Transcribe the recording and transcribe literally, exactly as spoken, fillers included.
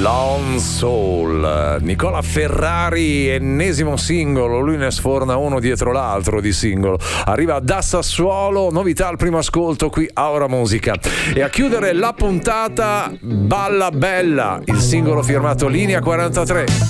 Lone Soul, Nicola Ferrari, ennesimo singolo, lui ne sforna uno dietro l'altro di singolo, arriva da Sassuolo, novità al primo ascolto qui a Ora Musica. E a chiudere la puntata Balla Bella, il singolo firmato Linea quarantatré.